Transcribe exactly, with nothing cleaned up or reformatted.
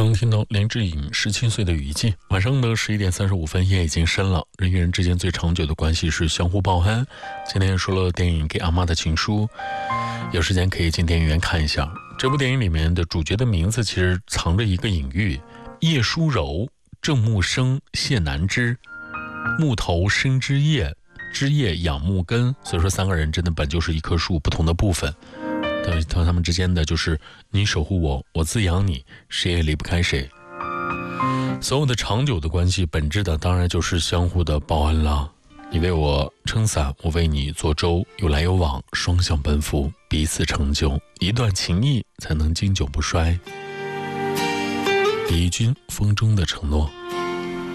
刚听到林志颖十七岁的雨季。晚上的十一点三十五分，夜已经深了。人与人之间最长久的关系是相互报安。今天说了电影《给阿妈的情书》，有时间可以进电影院看一下。这部电影里面的主角的名字其实藏着一个隐喻：叶舒柔、郑木生、谢南枝。木头生枝叶，枝叶养木根，所以说三个人真的本就是一棵树不同的部分。但是他们之间的就是你守护我，我滋养你，谁也离不开谁。所有的长久的关系本质的当然就是相互的报恩了。你为我撑伞，我为你做舟，有来有往，双向奔赴，彼此成就，一段情谊才能经久不衰。李翊君风中的承诺。